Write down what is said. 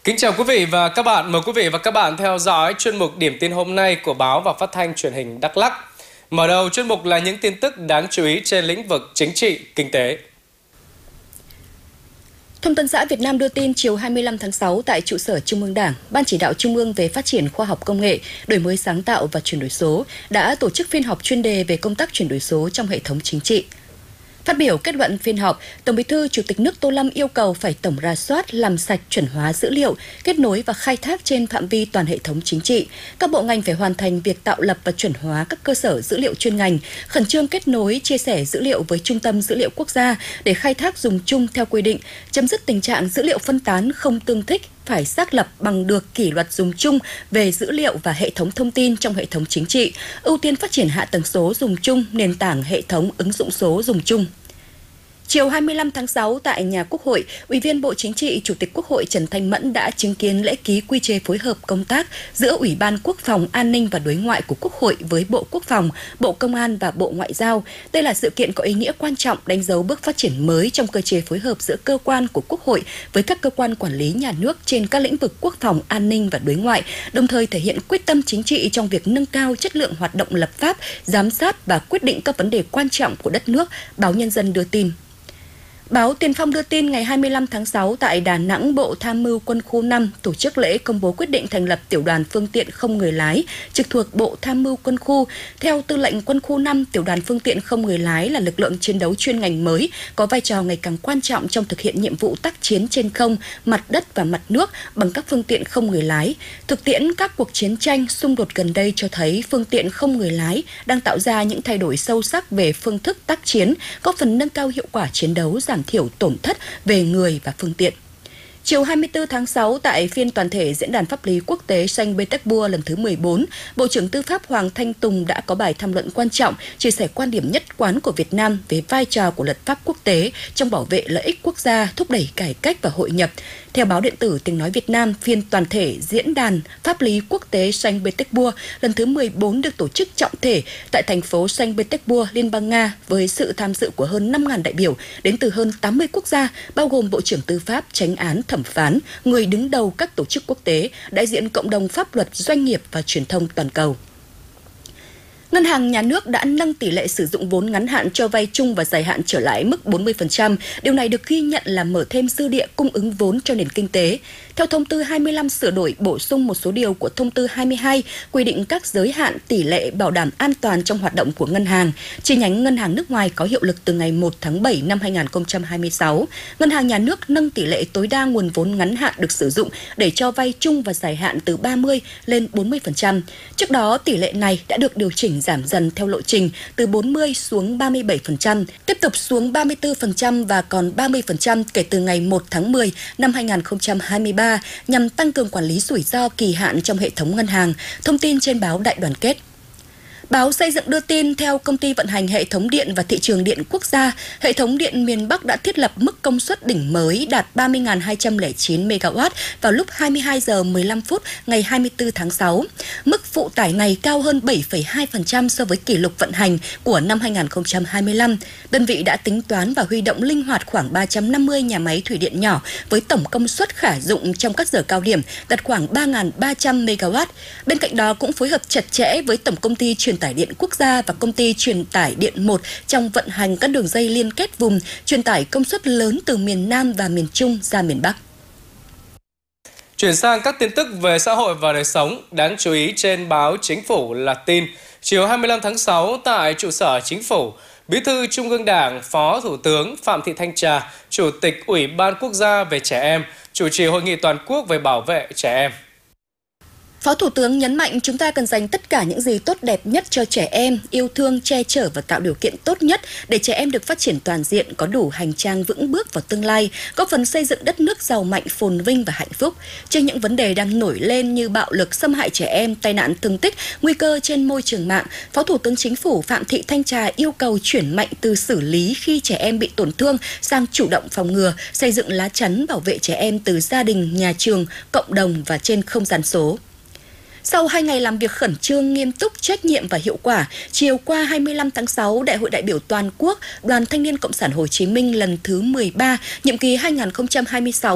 Kính chào quý vị và các bạn. Mời quý vị và các bạn theo dõi chuyên mục Điểm tin hôm nay của báo và phát thanh truyền hình Đắk Lắk. Mở đầu chuyên mục là những tin tức đáng chú ý trên lĩnh vực chính trị, kinh tế. Thông tấn xã Việt Nam đưa tin chiều 25 tháng 6 tại trụ sở Trung ương Đảng, Ban Chỉ đạo Trung ương về Phát triển Khoa học Công nghệ, Đổi mới sáng tạo và chuyển đổi số đã tổ chức phiên họp chuyên đề về công tác chuyển đổi số trong hệ thống chính trị. Phát biểu kết luận phiên họp, Tổng Bí thư Chủ tịch nước Tô Lâm yêu cầu phải tổng rà soát, làm sạch, chuẩn hóa dữ liệu, kết nối và khai thác trên phạm vi toàn hệ thống chính trị. Các bộ ngành phải hoàn thành việc tạo lập và chuẩn hóa các cơ sở dữ liệu chuyên ngành, khẩn trương kết nối, chia sẻ dữ liệu với Trung tâm Dữ liệu Quốc gia để khai thác dùng chung theo quy định, chấm dứt tình trạng dữ liệu phân tán không tương thích, phải xác lập bằng được kỷ luật dùng chung về dữ liệu và hệ thống thông tin trong hệ thống chính trị, ưu tiên phát triển hạ tầng số dùng chung, nền tảng hệ thống ứng dụng số dùng chung. Chiều 25 tháng 6 tại nhà Quốc hội, Ủy viên Bộ Chính trị, Chủ tịch Quốc hội Trần Thanh Mẫn đã chứng kiến lễ ký quy chế phối hợp công tác giữa Ủy ban Quốc phòng, An ninh và Đối ngoại của Quốc hội với Bộ Quốc phòng, Bộ Công an và Bộ Ngoại giao. Đây là sự kiện có ý nghĩa quan trọng đánh dấu bước phát triển mới trong cơ chế phối hợp giữa cơ quan của Quốc hội với các cơ quan quản lý nhà nước trên các lĩnh vực quốc phòng, an ninh và đối ngoại, đồng thời thể hiện quyết tâm chính trị trong việc nâng cao chất lượng hoạt động lập pháp, giám sát và quyết định các vấn đề quan trọng của đất nước, Báo Nhân dân đưa tin. Báo Tiền Phong đưa tin ngày 25 tháng 6 tại Đà Nẵng, Bộ Tham mưu Quân khu 5 tổ chức lễ công bố quyết định thành lập tiểu đoàn phương tiện không người lái trực thuộc Bộ Tham mưu Quân khu. Theo Tư lệnh Quân khu 5, tiểu đoàn phương tiện không người lái là lực lượng chiến đấu chuyên ngành mới, có vai trò ngày càng quan trọng trong thực hiện nhiệm vụ tác chiến trên không, mặt đất và mặt nước bằng các phương tiện không người lái. Thực tiễn các cuộc chiến tranh, xung đột gần đây cho thấy phương tiện không người lái đang tạo ra những thay đổi sâu sắc về phương thức tác chiến, góp phần nâng cao hiệu quả chiến đấu, giảm thiểu tổn thất về người và phương tiện. Chiều 24 tháng 6 tại phiên toàn thể Diễn đàn Pháp lý Quốc tế Saint Petersburg lần thứ 14, Bộ trưởng Tư pháp Hoàng Thanh Tùng đã có bài tham luận quan trọng, chia sẻ quan điểm nhất quán của Việt Nam về vai trò của luật pháp quốc tế trong bảo vệ lợi ích quốc gia, thúc đẩy cải cách và hội nhập. Theo báo điện tử Tiếng nói Việt Nam, phiên toàn thể Diễn đàn Pháp lý Quốc tế Saint Petersburg lần thứ 14 được tổ chức trọng thể tại thành phố Saint Petersburg, Liên bang Nga với sự tham dự của hơn 5.000 đại biểu đến từ hơn 80 quốc gia, bao gồm Bộ trưởng Tư pháp, Chánh án, thẩm phán, người đứng đầu các tổ chức quốc tế, đại diện cộng đồng pháp luật, doanh nghiệp và truyền thông toàn cầu. Ngân hàng Nhà nước đã nâng tỷ lệ sử dụng vốn ngắn hạn cho vay chung và dài hạn trở lại mức 40%. Điều này được ghi nhận là mở thêm dư địa cung ứng vốn cho nền kinh tế. Theo Thông tư 25 sửa đổi bổ sung một số điều của Thông tư 22 quy định các giới hạn tỷ lệ bảo đảm an toàn trong hoạt động của ngân hàng. Chi nhánh ngân hàng nước ngoài có hiệu lực từ ngày 1 tháng 7 năm 2026. Ngân hàng Nhà nước nâng tỷ lệ tối đa nguồn vốn ngắn hạn được sử dụng để cho vay chung và dài hạn từ 30 lên 40%. Trước đó, tỷ lệ này đã được điều chỉnh giảm dần theo lộ trình từ 40 xuống 37%, tiếp tục xuống 34% và còn 30% kể từ ngày 1 tháng 10 năm 2023 nhằm tăng cường quản lý rủi ro kỳ hạn trong hệ thống ngân hàng. Thông tin trên báo Đại Đoàn kết. Báo Xây dựng đưa tin theo Công ty vận hành hệ thống điện và thị trường điện quốc gia, hệ thống điện miền Bắc đã thiết lập mức công suất đỉnh mới đạt 30.209 MW vào lúc 22 giờ 15 phút ngày 24 tháng 6. Mức phụ tải này cao hơn 7,2% so với kỷ lục vận hành của năm 2025. Đơn vị đã tính toán và huy động linh hoạt khoảng 350 nhà máy thủy điện nhỏ với tổng công suất khả dụng trong các giờ cao điểm đạt khoảng 3.300 MW. Bên cạnh đó cũng phối hợp chặt chẽ với Tổng công ty truyền tải điện quốc gia và Công ty truyền tải điện 1 trong vận hành các đường dây liên kết vùng truyền tải công suất lớn từ miền Nam và miền Trung ra miền Bắc. Chuyển sang các tin tức về xã hội và đời sống đáng chú ý trên báo Chính phủ là tin. Chiều 25 tháng 6 tại trụ sở Chính phủ, Bí thư Trung ương Đảng, Phó Thủ tướng Phạm Thị Thanh Trà, Chủ tịch Ủy ban Quốc gia về trẻ em, chủ trì hội nghị toàn quốc về bảo vệ trẻ em. Phó Thủ tướng nhấn mạnh chúng ta cần dành tất cả những gì tốt đẹp nhất cho trẻ em, yêu thương, che chở và tạo điều kiện tốt nhất để trẻ em được phát triển toàn diện, có đủ hành trang vững bước vào tương lai, góp phần xây dựng đất nước giàu mạnh, phồn vinh và hạnh phúc. Trước những vấn đề đang nổi lên như bạo lực, xâm hại trẻ em, tai nạn thương tích, nguy cơ trên môi trường mạng, Phó Thủ tướng Chính phủ Phạm Thị Thanh Trà yêu cầu chuyển mạnh từ xử lý khi trẻ em bị tổn thương sang chủ động phòng ngừa, xây dựng lá chắn bảo vệ trẻ em từ gia đình, nhà trường, cộng đồng và trên không gian số. Sau 2 ngày làm việc khẩn trương, nghiêm túc, trách nhiệm và hiệu quả, chiều qua 25 tháng 6, Đại hội đại biểu toàn quốc Đoàn Thanh niên Cộng sản Hồ Chí Minh lần thứ 13, nhiệm kỳ 2026